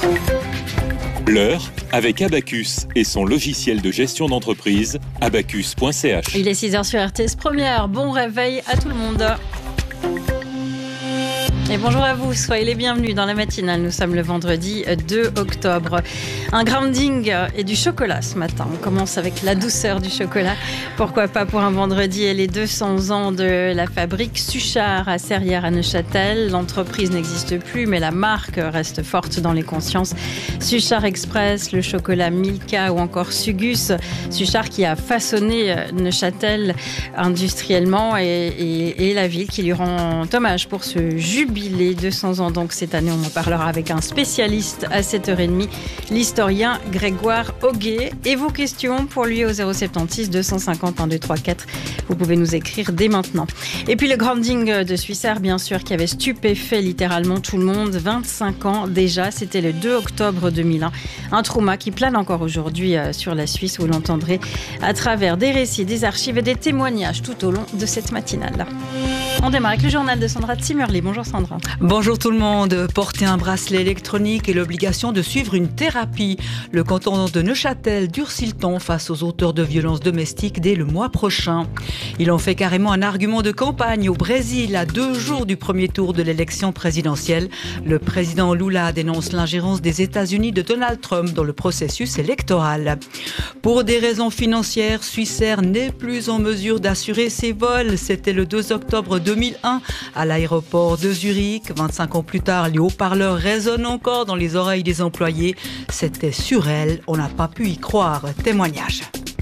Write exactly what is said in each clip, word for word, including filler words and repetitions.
L'heure avec Abacus et son logiciel de gestion d'entreprise, abacus point c h. Il est six heures sur R T S Première. Bon réveil à tout le monde. Et bonjour à vous, soyez les bienvenus dans la matinale. Nous sommes le vendredi deux octobre. Un grounding et du chocolat ce matin. On commence avec la douceur du chocolat. Pourquoi pas pour un vendredi et les deux cents ans de la fabrique Suchard à Serrières à Neuchâtel. L'entreprise n'existe plus, mais la marque reste forte dans les consciences. Suchard Express, le chocolat Milka ou encore Sugus. Suchard qui a façonné Neuchâtel industriellement et, et, et la ville qui lui rend hommage pour ce jubilé. deux cents ans donc cette année, on en parlera avec un spécialiste à sept heures trente, l'historien Grégoire Auguet. Et vos questions pour lui au zéro soixante-six deux cent cinquante un deux trois quatre. Vous pouvez nous écrire dès maintenant. Et puis le grounding de Swissair, bien sûr, qui avait stupéfait littéralement tout le monde. vingt-cinq ans déjà, c'était le deux octobre deux mille un. Un trauma qui plane encore aujourd'hui sur la Suisse. Vous l'entendrez à travers des récits, des archives et des témoignages tout au long de cette matinale. On démarre avec le journal de Sandra Zimmerli. Bonjour Sandra. Bonjour tout le monde. Porter un bracelet électronique et l'obligation de suivre une thérapie. Le canton de Neuchâtel durcit le ton face aux auteurs de violences domestiques dès le mois prochain. Ils ont fait carrément un argument de campagne au Brésil à deux jours du premier tour de l'élection présidentielle. Le président Lula dénonce l'ingérence des États-Unis de Donald Trump dans le processus électoral. Pour des raisons financières, Swissair n'est plus en mesure d'assurer ses vols. C'était le deux octobre deux mille un à l'aéroport de Zurich. vingt-cinq ans plus tard, les haut-parleurs résonnent encore dans les oreilles des employés. C'était surréel, on n'a pas pu y croire. Témoignage.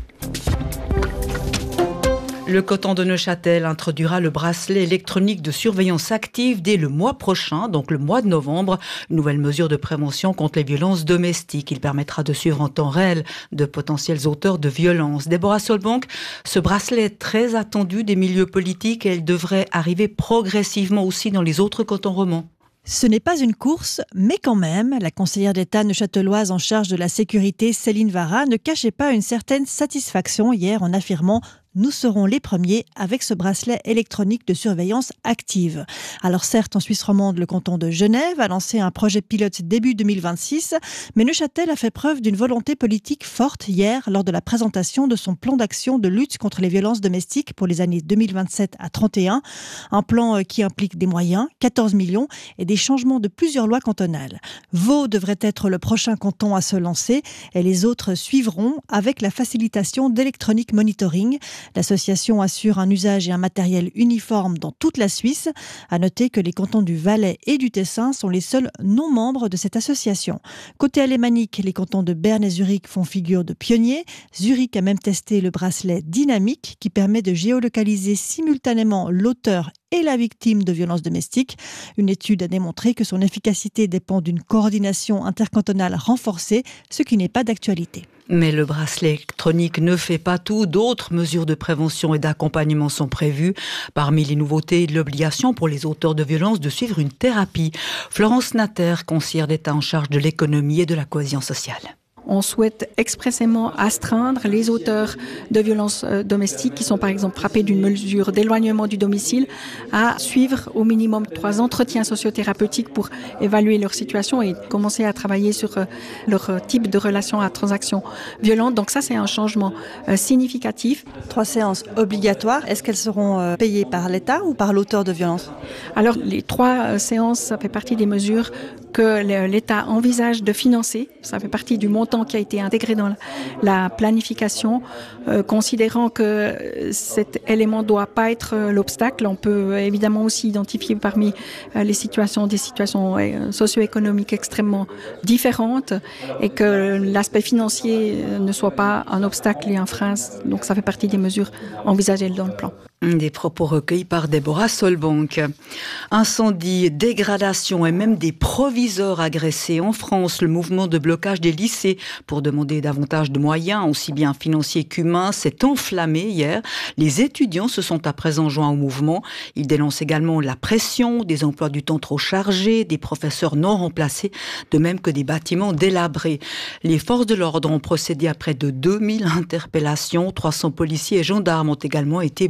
Le canton de Neuchâtel introduira le bracelet électronique de surveillance active dès le mois prochain, donc le mois de novembre. Une nouvelle mesure de prévention contre les violences domestiques. Il permettra de suivre en temps réel de potentiels auteurs de violences. Déborah Solbank, ce bracelet est très attendu des milieux politiques et il devrait arriver progressivement aussi dans les autres cantons romans. Ce n'est pas une course, mais quand même, la conseillère d'État neuchâteloise en charge de la sécurité, Céline Vara, ne cachait pas une certaine satisfaction hier en affirmant « Nous serons les premiers avec ce bracelet électronique de surveillance active ». Alors certes, en Suisse romande, le canton de Genève a lancé un projet pilote début deux mille vingt-six, mais Neuchâtel a fait preuve d'une volonté politique forte hier lors de la présentation de son plan d'action de lutte contre les violences domestiques pour les années deux mille vingt-sept à trente et un. Un plan qui implique des moyens, quatorze millions, et des changements de plusieurs lois cantonales. Vaud devrait être le prochain canton à se lancer et les autres suivront avec la facilitation d'électronique monitoring. L'association assure un usage et un matériel uniforme dans toute la Suisse. À noter que les cantons du Valais et du Tessin sont les seuls non-membres de cette association. Côté alémanique, les cantons de Berne et Zurich font figure de pionniers. Zurich a même testé le bracelet dynamique qui permet de géolocaliser simultanément l'auteur et la victime de violences domestiques. Une étude a démontré que son efficacité dépend d'une coordination intercantonale renforcée, ce qui n'est pas d'actualité. Mais le bracelet électronique ne fait pas tout. D'autres mesures de prévention et d'accompagnement sont prévues. Parmi les nouveautés, l'obligation pour les auteurs de violences de suivre une thérapie. Florence Natter, conseillère d'État en charge de l'économie et de la cohésion sociale. On souhaite expressément astreindre les auteurs de violences domestiques qui sont par exemple frappés d'une mesure d'éloignement du domicile à suivre au minimum trois entretiens sociothérapeutiques pour évaluer leur situation et commencer à travailler sur leur type de relation à transaction violente. Donc ça, c'est un changement significatif. Trois séances obligatoires. Est-ce qu'elles seront payées par l'État ou par l'auteur de violences ? Alors, les trois séances, ça fait partie des mesures que l'État envisage de financer. Ça fait partie du montant qui a été intégré dans la planification, euh, considérant que cet élément ne doit pas être l'obstacle. On peut évidemment aussi identifier parmi les situations des situations socio-économiques extrêmement différentes et que l'aspect financier ne soit pas un obstacle et un frein. Donc ça fait partie des mesures envisagées dans le plan. Des propos recueillis par Déborah Solbank. Incendie, dégradation et même des proviseurs agressés. En France, le mouvement de blocage des lycées pour demander davantage de moyens, aussi bien financiers qu'humains, s'est enflammé hier. Les étudiants se sont à présent joints au mouvement. Ils dénoncent également la pression, des emplois du temps trop chargés, des professeurs non remplacés, de même que des bâtiments délabrés. Les forces de l'ordre ont procédé à près de deux mille interpellations. trois cents policiers et gendarmes ont également été blessés.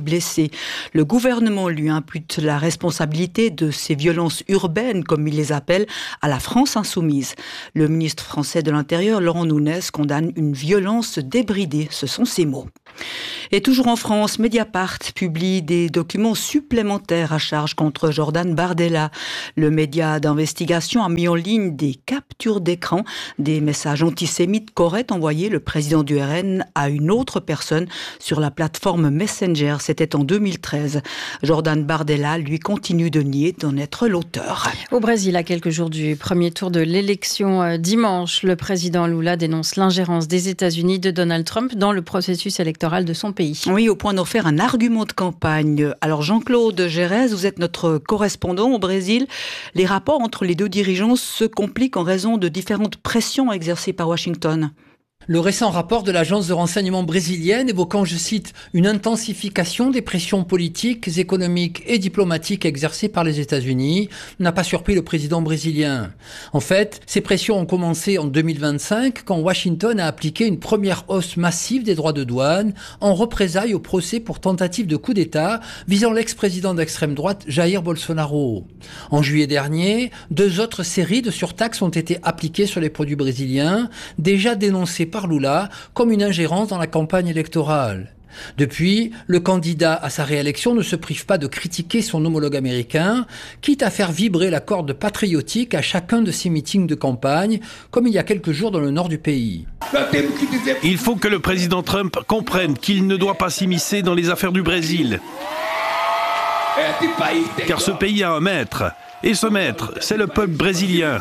passé. Le gouvernement lui impute la responsabilité de ces violences urbaines, comme il les appelle, à la France insoumise. Le ministre français de l'Intérieur, Laurent Nunez, condamne une violence débridée. Ce sont ses mots. Et toujours en France, Mediapart publie des documents supplémentaires à charge contre Jordan Bardella. Le média d'investigation a mis en ligne des captures d'écran, des messages antisémites qu'aurait envoyé le président du R N à une autre personne sur la plateforme Messenger. C'était en deux mille treize. Jordan Bardella, lui, continue de nier d'en être l'auteur. Au Brésil, à quelques jours du premier tour de l'élection dimanche, le président Lula dénonce l'ingérence des États-Unis de Donald Trump dans le processus électoral de son pays. Oui, au point d'en faire un argument de campagne. Alors Jean-Claude Gérez, vous êtes notre correspondant au Brésil. Les rapports entre les deux dirigeants se compliquent en raison de différentes pressions exercées par Washington. Le récent rapport de l'agence de renseignement brésilienne évoquant, je cite, une intensification des pressions politiques, économiques et diplomatiques exercées par les États-Unis n'a pas surpris le président brésilien. En fait, ces pressions ont commencé en deux mille vingt-cinq quand Washington a appliqué une première hausse massive des droits de douane en représailles au procès pour tentative de coup d'État visant l'ex-président d'extrême droite Jair Bolsonaro. En juillet dernier, deux autres séries de surtaxes ont été appliquées sur les produits brésiliens, déjà dénoncées par Lula comme une ingérence dans la campagne électorale. Depuis, le candidat à sa réélection ne se prive pas de critiquer son homologue américain, quitte à faire vibrer la corde patriotique à chacun de ses meetings de campagne, comme il y a quelques jours dans le nord du pays. Il faut que le président Trump comprenne qu'il ne doit pas s'immiscer dans les affaires du Brésil. Car ce pays a un maître, et ce maître, c'est le peuple brésilien,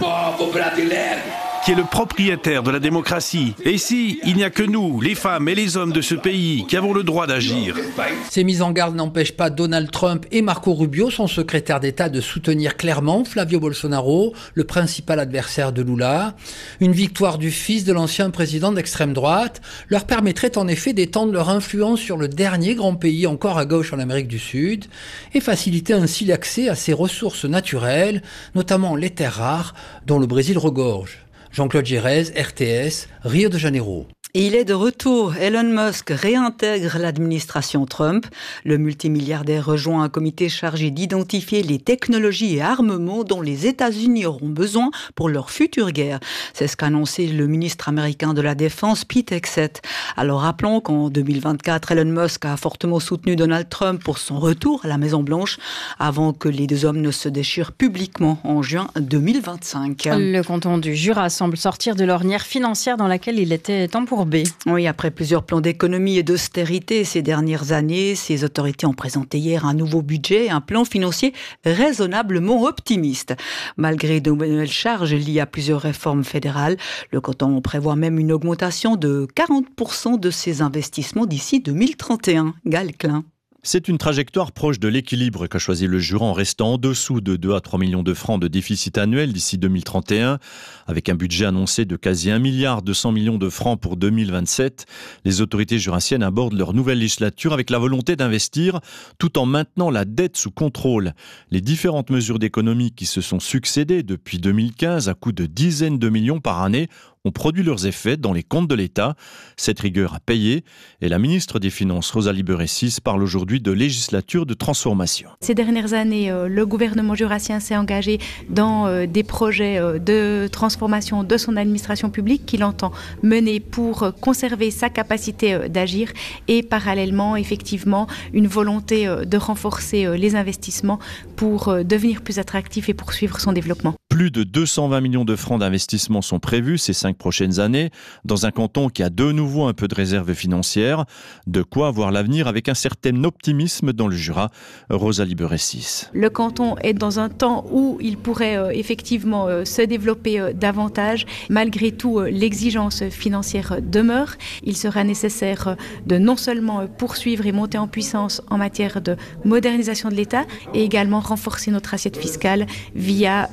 qui est le propriétaire de la démocratie. Et ici, il n'y a que nous, les femmes et les hommes de ce pays, qui avons le droit d'agir. Ces mises en garde n'empêchent pas Donald Trump et Marco Rubio, son secrétaire d'État, de soutenir clairement Flavio Bolsonaro, le principal adversaire de Lula. Une victoire du fils de l'ancien président d'extrême droite leur permettrait en effet d'étendre leur influence sur le dernier grand pays encore à gauche en Amérique du Sud et faciliter ainsi l'accès à ses ressources naturelles, notamment les terres rares dont le Brésil regorge. Jean-Claude Gérez, R T S, Rio de Janeiro. Et il est de retour. Elon Musk réintègre l'administration Trump. Le multimilliardaire rejoint un comité chargé d'identifier les technologies et armements dont les États-Unis auront besoin pour leur future guerre. C'est ce qu'a annoncé le ministre américain de la Défense, Pete Hegseth. Alors rappelons qu'en deux mille vingt-quatre, Elon Musk a fortement soutenu Donald Trump pour son retour à la Maison-Blanche avant que les deux hommes ne se déchirent publiquement en juin deux mille vingt-cinq. Le canton du Jura semble sortir de l'ornière financière dans laquelle il était embourbé. Oui, après plusieurs plans d'économie et d'austérité ces dernières années, ces autorités ont présenté hier un nouveau budget, un plan financier raisonnablement optimiste. Malgré de nouvelles charges liées à plusieurs réformes fédérales, le canton prévoit même une augmentation de quarante pour cent de ses investissements d'ici deux mille trente et un. Gal Klein. C'est une trajectoire proche de l'équilibre qu'a choisi le Jura en restant en dessous de deux à trois millions de francs de déficit annuel d'ici deux mille trente et un. Avec un budget annoncé de quasi un milliard deux cents millions de francs pour deux mille vingt-sept, les autorités jurassiennes abordent leur nouvelle législature avec la volonté d'investir tout en maintenant la dette sous contrôle. Les différentes mesures d'économie qui se sont succédées depuis deux mille quinze à coût de dizaines de millions par année ont produit leurs effets dans les comptes de l'État. Cette rigueur a payé et la ministre des Finances, Rosalie Beressis, parle aujourd'hui de législature de transformation. Ces dernières années, le gouvernement jurassien s'est engagé dans des projets de transformation de son administration publique qu'il entend mener pour conserver sa capacité d'agir et parallèlement, effectivement, une volonté de renforcer les investissements pour devenir plus attractif et poursuivre son développement. Plus de deux cent vingt millions de francs d'investissement sont prévus ces cinq prochaines années dans un canton qui a de nouveau un peu de réserve financière. De quoi voir l'avenir avec un certain optimisme dans le Jura. Rosalie Beressis. Le canton est dans un temps où il pourrait euh, effectivement euh, se développer euh, davantage. Malgré tout, euh, l'exigence financière demeure. Il sera nécessaire euh, de non seulement euh, poursuivre et monter en puissance en matière de modernisation de l'État et également renforcer notre assiette fiscale via le renforcement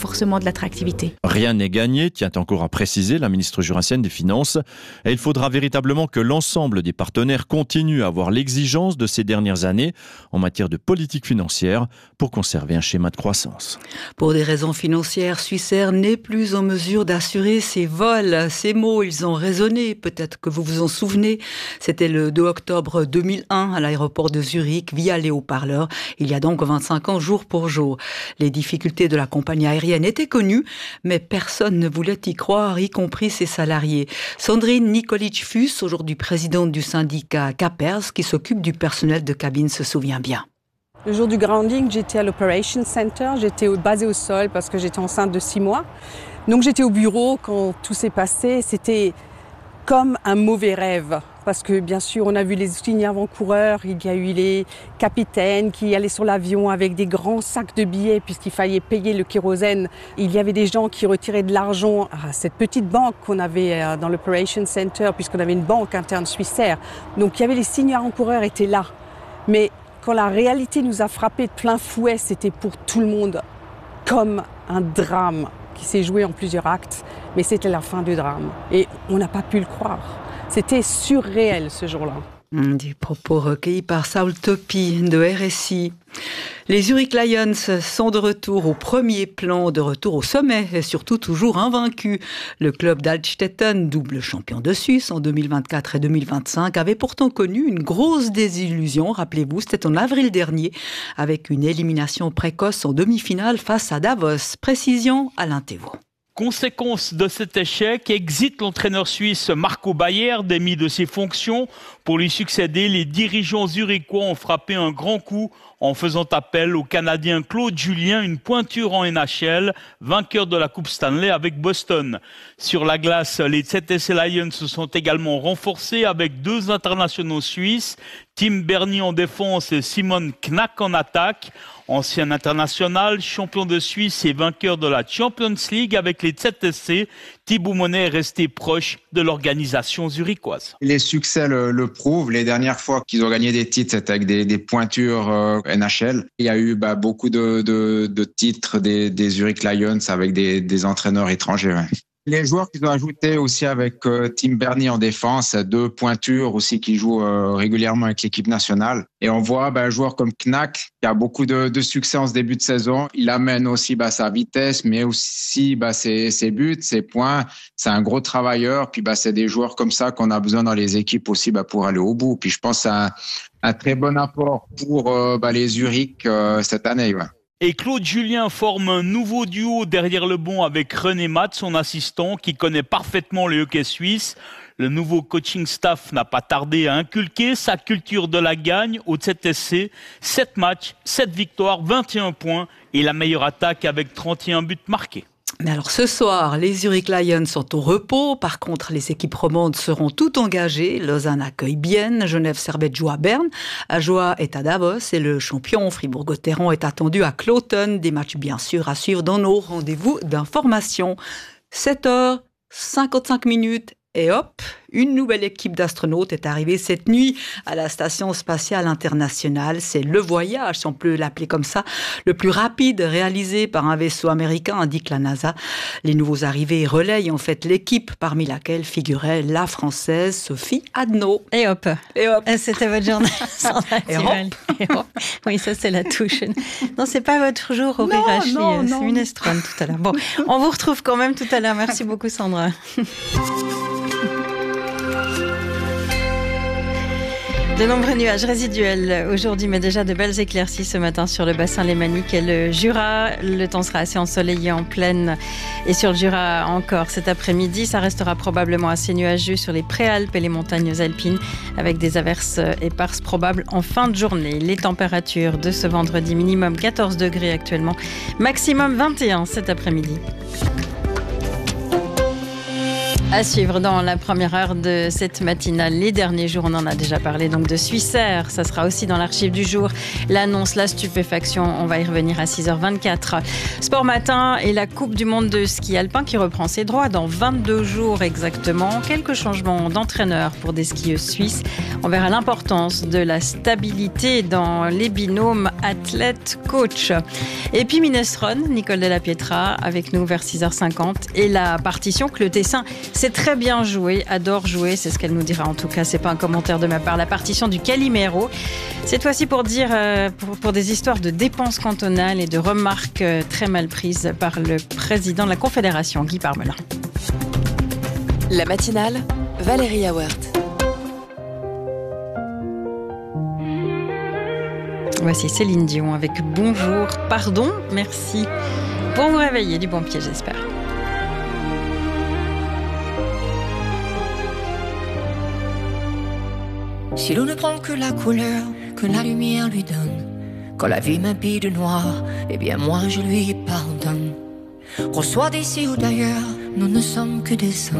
renforcement de l'attractivité. Rien n'est gagné, tient encore à préciser la ministre jurassienne des Finances. Et il faudra véritablement que l'ensemble des partenaires continuent à avoir l'exigence de ces dernières années en matière de politique financière pour conserver un schéma de croissance. Pour des raisons financières, Swissair n'est plus en mesure d'assurer ses vols. Ces mots, ils ont résonné, peut-être que vous vous en souvenez. C'était le deux octobre deux mille un à l'aéroport de Zurich via les haut-parleurs. Il y a donc vingt-cinq ans, jour pour jour. Les difficultés de la compagnie aérienne étaient connues, mais personne ne voulait y croire, y compris ses salariés. Sandrine Nikolic-Fuss, aujourd'hui présidente du syndicat CAPERS, qui s'occupe du personnel de cabine, se souvient bien. Le jour du grounding, j'étais à l'Operation Center, j'étais basée au sol parce que j'étais enceinte de six mois. Donc j'étais au bureau quand tout s'est passé. C'était comme un mauvais rêve. Parce que bien sûr, on a vu les signes avant-coureurs, il y a eu les capitaines qui allaient sur l'avion avec des grands sacs de billets puisqu'il fallait payer le kérosène. Il y avait des gens qui retiraient de l'argent à cette petite banque qu'on avait dans l'Operation Center puisqu'on avait une banque interne Swissair. Donc il y avait les signes avant-coureurs étaient là. Mais quand la réalité nous a frappés de plein fouet, c'était pour tout le monde comme un drame qui s'est joué en plusieurs actes. Mais c'était la fin du drame. Et on n'a pas pu le croire. C'était surréel ce jour-là. Des propos recueillis par Saul Topi de R S I. Les Zurich Lions sont de retour au premier plan, de retour au sommet et surtout toujours invaincus. Le club d'Altstetten, double champion de Suisse en deux mille vingt-quatre et deux mille vingt-cinq, avait pourtant connu une grosse désillusion. Rappelez-vous, c'était en avril dernier avec une élimination précoce en demi-finale face à Davos. Précision, Alain Thévaux. Conséquence de cet échec, exit l'entraîneur suisse Marco Bayer, démis de ses fonctions. Pour lui succéder, les dirigeants zurichois ont frappé un grand coup en faisant appel au Canadien Claude Julien, une pointure en N H L, vainqueur de la Coupe Stanley avec Boston. Sur la glace, les Z T C Lions se sont également renforcés avec deux internationaux suisses, Tim Berni en défense et Simon Knack en attaque. Ancien international, champion de Suisse et vainqueur de la Champions League avec les Z T C, Thibaut Monet est resté proche de l'organisation zurichoise. Les succès le, le prouvent. Les dernières fois qu'ils ont gagné des titres, c'était avec des, des pointures euh, N H L. Il y a eu bah, beaucoup de, de, de titres des, des Zurich Lions avec des, des entraîneurs étrangers. Ouais. Les joueurs qu'ils ont ajoutés aussi avec euh, Tim Berni en défense, deux pointures aussi qui jouent euh, régulièrement avec l'équipe nationale. Et on voit bah, un joueur comme Knack qui a beaucoup de, de succès en ce début de saison. Il amène aussi bah, sa vitesse, mais aussi bah, ses, ses buts, ses points. C'est un gros travailleur. Puis bah, c'est des joueurs comme ça qu'on a besoin dans les équipes aussi bah, pour aller au bout. Puis je pense que c'est un, un très bon apport pour euh, bah, les Zurich euh, cette année. Ouais. Et Claude Julien forme un nouveau duo derrière le banc avec René Matt, son assistant, qui connaît parfaitement le hockey suisse. Le nouveau coaching staff n'a pas tardé à inculquer sa culture de la gagne au Z T C. sept matchs, sept victoires, vingt et un points et la meilleure attaque avec trente et un buts marqués. Mais alors ce soir, les Zurich Lions sont au repos. Par contre, les équipes romandes seront toutes engagées. Lausanne accueille Bienne, Genève Servette joue à Berne, Ajoie est à Davos et le champion Fribourg-Gotteron est attendu à Cloton. Des matchs bien sûr à suivre dans nos rendez-vous d'information. sept heures cinquante-cinq minutes. Et hop, une nouvelle équipe d'astronautes est arrivée cette nuit à la Station spatiale internationale. C'est le voyage, si on peut l'appeler comme ça, le plus rapide réalisé par un vaisseau américain, indique la NASA. Les nouveaux arrivés relayent en fait l'équipe parmi laquelle figurait la Française Sophie Adno. Et hop, et hop. C'était votre journée sans et hop. Et hop. Oui, ça c'est la touche. Non, c'est pas votre jour au Rirachi, c'est une estrone tout à l'heure. Bon, on vous retrouve quand même tout à l'heure. Merci beaucoup Sandra. De nombreux nuages résiduels aujourd'hui, mais déjà de belles éclaircies ce matin sur le bassin lémanique et le Jura. Le temps sera assez ensoleillé en plaine et sur le Jura encore cet après-midi. Ça restera probablement assez nuageux sur les préalpes et les montagnes alpines avec des averses éparses probables en fin de journée. Les températures de ce vendredi, minimum quatorze degrés actuellement, maximum vingt et un cet après-midi. À suivre dans la première heure de cette matinale, les derniers jours, on en a déjà parlé, donc de Swissair. Ça sera aussi dans l'archive du jour. L'annonce, la stupéfaction, on va y revenir à six heures vingt-quatre. Sport matin et la Coupe du monde de ski alpin qui reprend ses droits dans vingt-deux jours exactement. Quelques changements d'entraîneur pour des skieuses suisses. On verra l'importance de la stabilité dans les binômes athlète-coach. Et puis Minestrone, Nicole Della Pietra, avec nous vers six heures cinquante. Et la partition que le Tessin c'est très bien joué, adore jouer, c'est ce qu'elle nous dira en tout cas, c'est pas un commentaire de ma part. La partition du Calimero, cette fois-ci pour dire, euh, pour, pour des histoires de dépenses cantonales et de remarques euh, très mal prises par le président de la Confédération, Guy Parmelin. La matinale, Valérie Awert. Voici Céline Dion avec Bonjour, pardon, merci. Pour vous réveiller du bon pied, j'espère. Si l'on ne prend que la couleur que la lumière lui donne, quand la vie m'habille de noir, eh bien moi je lui pardonne. Qu'on soit d'ici ou d'ailleurs, nous ne sommes que des saints.